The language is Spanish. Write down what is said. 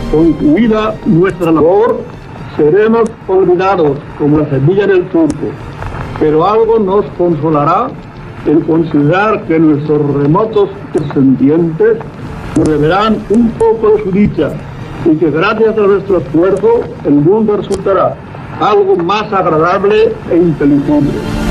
Concluida nuestra labor, seremos olvidados como la semilla en el surco, pero algo nos consolará el considerar que nuestros remotos descendientes nos deberán un poco de su dicha y que gracias a nuestro esfuerzo el mundo resultará algo más agradable e inteligente.